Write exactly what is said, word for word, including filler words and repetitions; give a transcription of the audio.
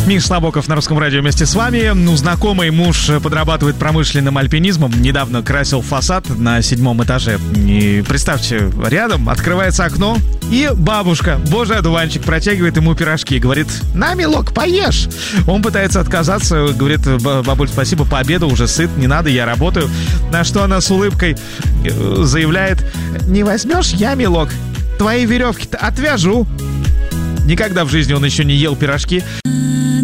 Миш Набоков на Русском радио вместе с вами. Ну, знакомый муж подрабатывает промышленным альпинизмом. Недавно красил фасад на седьмом этаже. И представьте, рядом открывается окно, и бабушка, божий одуванчик, протягивает ему пирожки. Говорит: на, милок, поешь. Он пытается отказаться. Говорит: бабуль, спасибо, пообедал, уже сыт, не надо, я работаю. На что она с улыбкой заявляет: не возьмешь, я, милок, твои веревки-то отвяжу. Никогда в жизни он еще не ел пирожки.